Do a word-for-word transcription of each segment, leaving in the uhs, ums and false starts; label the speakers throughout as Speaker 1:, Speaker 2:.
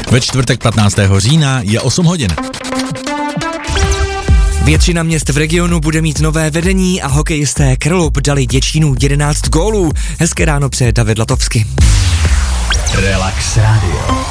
Speaker 1: Ve čtvrtek patnáctého října je osm hodin.
Speaker 2: Většina měst v regionu bude mít nové vedení a hokejisté Krlup dali Děčínu jedenáct gólů. Hezké ráno přeje David Latovsky.
Speaker 3: Relax Radio.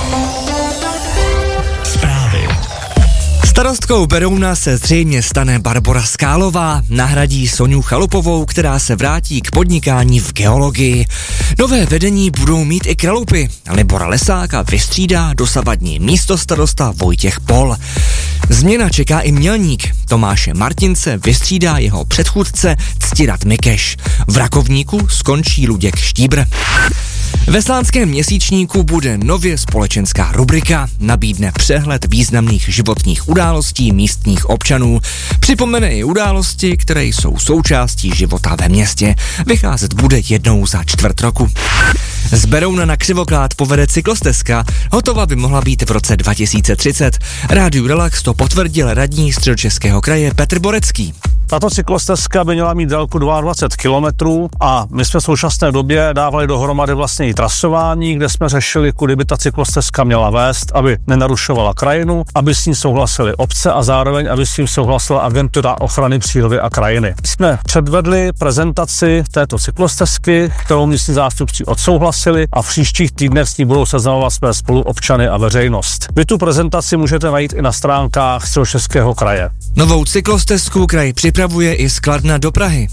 Speaker 3: Zprávy.
Speaker 2: Starostkou Berouna se zřejmě stane Barbora Skálová, nahradí Soňu Chalupovou, která se vrátí k podnikání v geologii. Nové vedení budou mít i Kralupy. Libora Lesáka vystřídá dosavadní místostarosta Vojtěch Pol. Změna čeká i Mělník. Tomáše Martince vystřídá jeho předchůdce Ctirat Mikeš. V Rakovníku skončí Luděk Štíbr. Ve Slánském měsíčníku bude nově společenská rubrika, nabídne přehled významných životních událostí místních občanů. Připomene i události, které jsou součástí života ve městě. Vycházet bude jednou za čtvrt roku. Z Berouna na Křivoklád povede cyklostezka, hotová by mohla být v roce dva tisíce třicet. Rádiu Relax to potvrdil radní Středočeského kraje Petr Borecký.
Speaker 4: Tato cyklostezka by měla mít délku dvacet dva kilometrů a my jsme v současné době dávali dohromady vlastně i trasování, kde jsme řešili, kudy by ta cyklostezka měla vést, aby nenarušovala krajinu, aby s ní souhlasily obce a zároveň, aby s tím souhlasila Agentura ochrany přírody a krajiny. Jsme předvedli prezentaci této cyklostezky, kterou místní zástupci odsouhlasili a v příštích týdnech s ní budou seznamovat své spoluobčany a veřejnost. Vy tu prezentaci můžete najít i na stránkách Středočeského kraje.
Speaker 2: Novou cyklostezku kraj připravuje i z Kladna do Prahy.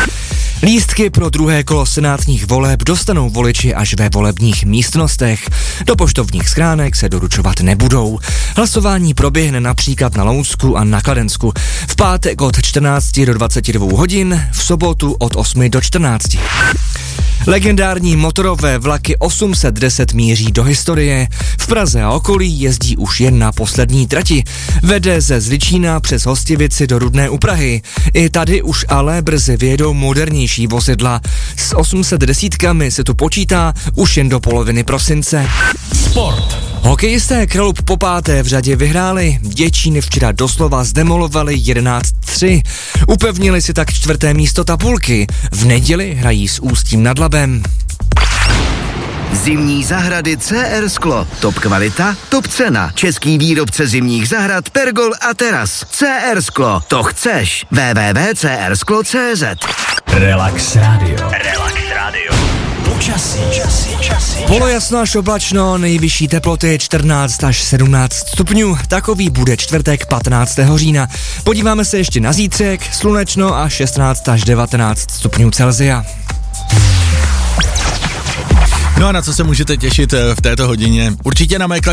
Speaker 2: Lístky pro druhé kolo senátních voleb dostanou voliči až ve volebních místnostech. Do poštovních schránek se doručovat nebudou. Hlasování proběhne například na Lounsku a na Kladensku. V pátek od čtrnácti do dvaceti dvou hodin, v sobotu od osmi do čtrnácti. Legendární motorové vlaky osm set deset míří do historie. V Praze a okolí jezdí už jen na poslední trati. Vede ze Zličína přes Hostivici do Rudné u Prahy. I tady už ale brzy vyjedou modernější vozidla. S osm set desítkami se tu počítá už jen do poloviny prosince.
Speaker 3: Sport.
Speaker 2: Hokejisté Kralup po páté v řadě vyhráli. Děčíny včera doslova zdemolovali jedenáct tři. Upevnili si tak čtvrté místo tabulky. V neděli hrají s Ústím nad Labem.
Speaker 5: Zimní zahrady C R Sklo. Top kvalita, top cena. Český výrobce zimních zahrad Pergol a Teras. C R Sklo. To chceš. w w w tečka c r sklo tečka c z.
Speaker 3: Relax Radio. Relax Radio. Počasí. Časí, časí.
Speaker 2: Polojasno až oblačno, nejvyšší teploty čtrnáct až sedmnáct stupňů. Takový bude čtvrtek patnáctého října. Podíváme se ještě na zítřek, slunečno a šestnáct až devatenáct stupňů Celsia.
Speaker 1: No a na co se můžete těšit v této hodině? Určitě na mé